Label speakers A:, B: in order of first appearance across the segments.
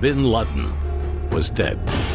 A: bin Laden was dead.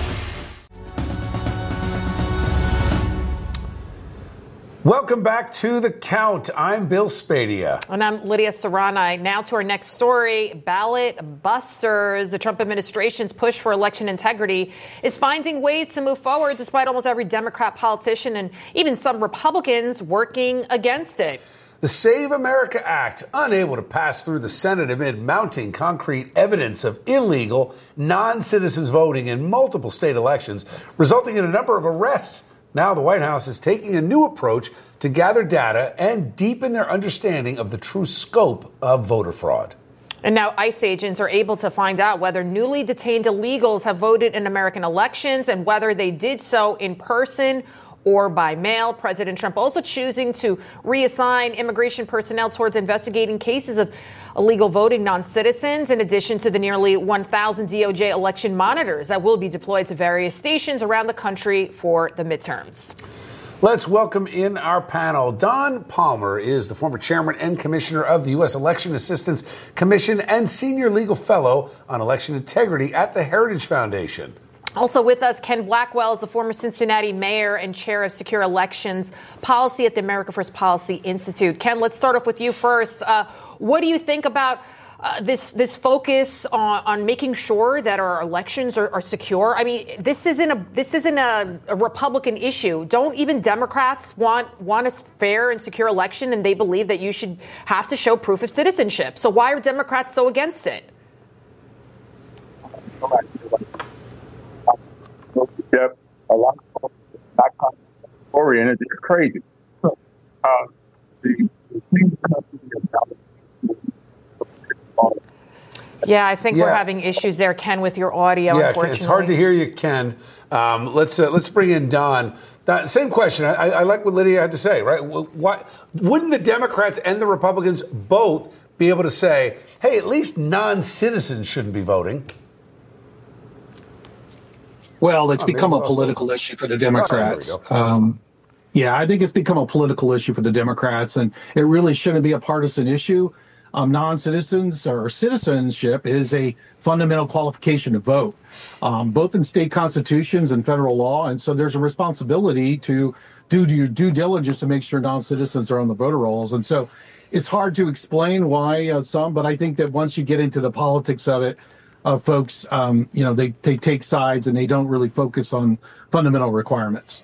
B: Welcome back to The Count. I'm Bill Spadea.
C: And I'm Lydia Serrani. Now to our next story, ballot busters. The Trump administration's push for election integrity is finding ways to move forward despite almost every Democrat politician and even some Republicans working against it.
B: The Save America Act, unable to pass through the Senate amid mounting concrete evidence of illegal non-citizens voting in multiple state elections, resulting in a number of arrests. Now the White House is taking a new approach to gather data and deepen their understanding of the true scope of voter fraud.
C: And now ICE agents are able to find out whether newly detained illegals have voted in American elections and whether they did so in person or by mail. President Trump also choosing to reassign immigration personnel towards investigating cases of illegal voting non-citizens, in addition to the nearly 1,000 DOJ election monitors that will be deployed to various stations around the country for the midterms.
B: Let's welcome in our panel. Don Palmer is the former chairman and commissioner of the U.S. Election Assistance Commission and senior legal fellow on election integrity at the Heritage Foundation.
C: Also with us, Ken Blackwell is the former Cincinnati mayor and chair of secure elections policy at the America First Policy Institute. Ken, let's start off with you first. What do you think about this focus on making sure that our elections are secure? I mean, this isn't a Republican issue. Don't even Democrats want a fair and secure election, and they believe that you should have to show proof of citizenship. So why are Democrats so against it?
D: A lot of not oriented. It's crazy.
C: Yeah, I think we're having issues there, Ken, with your audio.
B: Yeah,
C: unfortunately.
B: it's hard to hear you, Ken. Let's bring in Don. Same question. I like what Lydia had to say. Right? Why wouldn't the Democrats and the Republicans both be able to say, "Hey, at least non-citizens shouldn't be voting"?
E: Well, it's become a political issue for the Democrats. I think it's become a political issue for the Democrats, and it really shouldn't be a partisan issue. Non-citizens or citizenship is a fundamental qualification to vote, both in state constitutions and federal law. And so there's a responsibility to do your due diligence to make sure non-citizens are on the voter rolls. And so it's hard to explain why but I think that once you get into the politics of it, folks, they take sides and they don't really focus on fundamental requirements.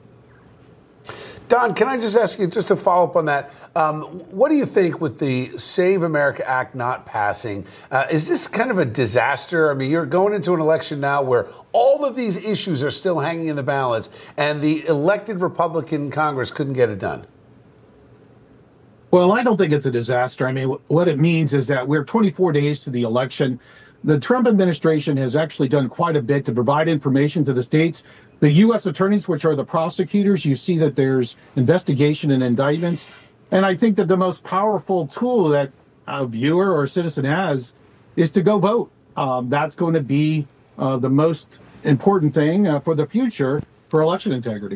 B: Don, can I just ask you, just to follow up on that, what do you think with the Save America Act not passing? Is this kind of a disaster? I mean, you're going into an election now where all of these issues are still hanging in the balance, and the elected Republican Congress couldn't get it done.
E: Well, I don't think it's a disaster. I mean, what it means is that we're 24 days to the election. The Trump administration has actually done quite a bit to provide information to the states. The U.S. attorneys, which are the prosecutors, you see that there's investigation and indictments. And I think that the most powerful tool that a viewer or a citizen has is to go vote. That's going to be the most important thing for the future for election integrity.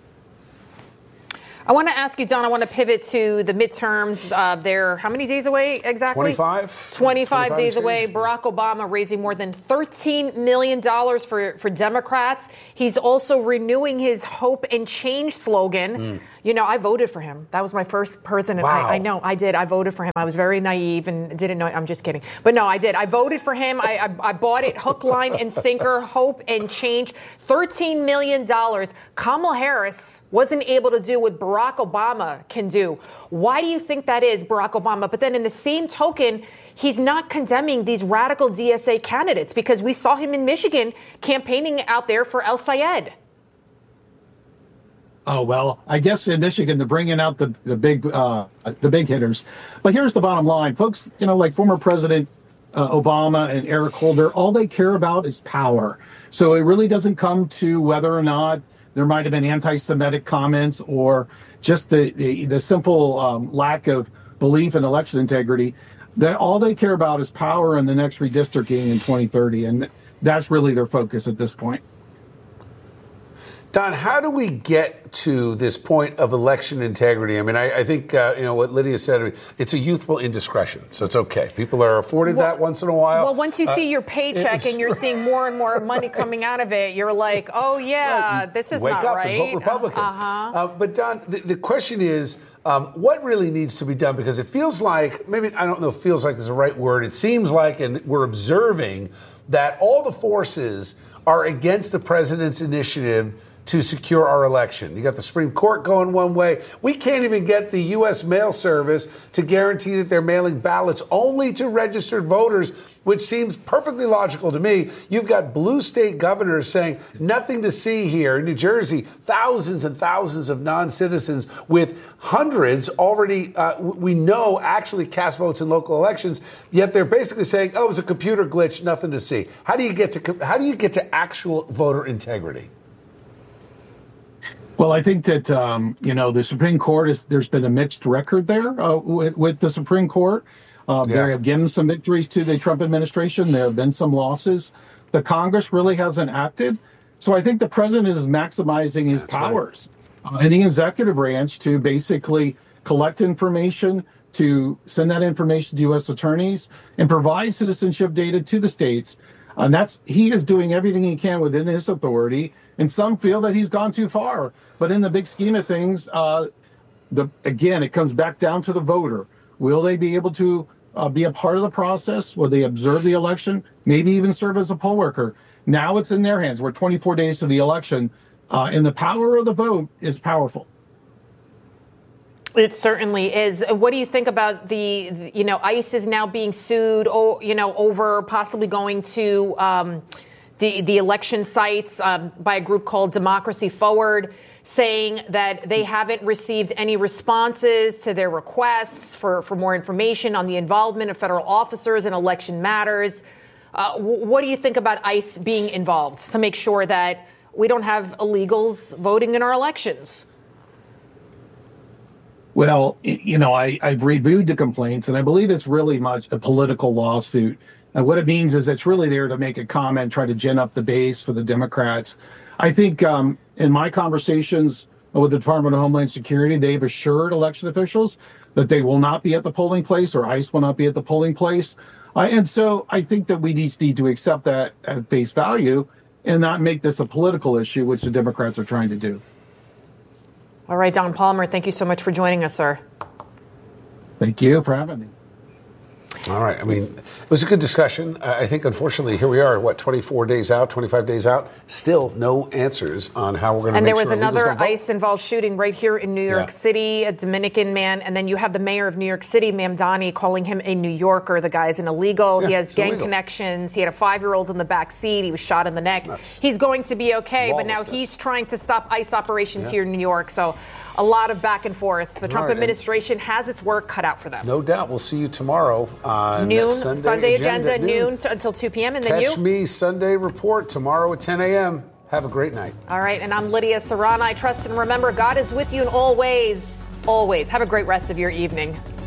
C: I want to ask you, Don, I want to pivot to the midterms. They're how many days away exactly? 25 days away. Barack Obama raising more than $13 million for Democrats. He's also renewing his Hope and Change slogan. You know, I voted for him. That was my first person. And
B: wow.
C: I know, I did. I voted for him. I was very naive and didn't know. I'm just kidding. But no, I did. I voted for him. I bought it hook, line, and sinker. Hope and Change. $13 million. Kamala Harris wasn't able to do what Barack Obama can do. Why do you think that is, Barack Obama? But then in the same token, he's not condemning these radical DSA candidates because we saw him in Michigan campaigning out there for El Sayed.
E: Oh, well, I guess in Michigan, they're bringing out the big hitters. But here's the bottom line. Folks, like former President Obama and Eric Holder, all they care about is power. So it really doesn't come to whether or not there might have been anti-Semitic comments or just the simple lack of belief in election integrity. That all they care about is power and the next redistricting in 2030. And that's really their focus at this point.
B: Don, how do we get to this point of election integrity? I mean, I think, what Lydia said, it's a youthful indiscretion, so it's okay. People are afforded that once in a while.
C: Well, once you see your paycheck and you're seeing more and more money coming out of it, you're like, oh, yeah, this is not right.
B: Wake up and vote Republican. But, Don, the question is, what really needs to be done? Because it feels like, maybe, I don't know if feels like is the right word. It seems like, and we're observing, that all the forces are against the president's initiative to secure our election. You got the Supreme Court going one way. We can't even get the U.S. Mail Service to guarantee that they're mailing ballots only to registered voters, which seems perfectly logical to me. You've got blue state governors saying nothing to see here. In New Jersey, thousands and thousands of non-citizens with hundreds already, we know, actually cast votes in local elections, yet they're basically saying, oh, it was a computer glitch, nothing to see. How do you get to actual voter integrity?
E: Well, I think that, the Supreme Court, there's been a mixed record there with the Supreme Court. They have given some victories to the Trump administration. There have been some losses. The Congress really hasn't acted. So I think the president is maximizing his powers in the executive branch to basically collect information, to send that information to U.S. attorneys, and provide citizenship data to the states. And he is doing everything he can within his authority. And some feel that he's gone too far. But in the big scheme of things, again, it comes back down to the voter. Will they be able to be a part of the process? Will they observe the election? Maybe even serve as a poll worker? Now it's in their hands. We're 24 days to the election, and the power of the vote is powerful.
C: It certainly is. What do you think about ICE is now being sued, over possibly going to the election sites by a group called Democracy Forward, saying that they haven't received any responses to their requests for more information on the involvement of federal officers in election matters. What do you think about ICE being involved to make sure that we don't have illegals voting in our elections?
E: Well, I've reviewed the complaints, and I believe it's really much a political lawsuit. And what it means is it's really there to make a comment, try to gin up the base for the Democrats. I think in my conversations with the Department of Homeland Security, they've assured election officials that they will not be at the polling place, or ICE will not be at the polling place. And so I think that we need to accept that at face value and not make this a political issue, which the Democrats are trying to do.
C: All right, Don Palmer, thank you so much for joining us, sir.
E: Thank you for having me.
B: All right. I mean, it was a good discussion. I think, unfortunately, here we are, 24 days out, 25 days out, still no answers on how we're going to make sure.
C: And there was another ICE-involved shooting right here in New York City, a Dominican man. And then you have the mayor of New York City, Mamdani, calling him a New Yorker. The guy's an illegal. He has gang connections. He had a 5-year-old in the back seat. He was shot in the neck. He's going to be okay, but now he's trying to stop ICE operations here in New York. So a lot of back and forth. The Trump administration has its work cut out for them.
B: No doubt. We'll see you tomorrow on
C: noon,
B: Sunday
C: agenda noon until 2 p.m. And then
B: Catch me Sunday Report tomorrow at 10 a.m. Have a great night.
C: All right. And I'm Lydia Serrana. I trust and remember, God is with you in all ways. Always. Have a great rest of your evening.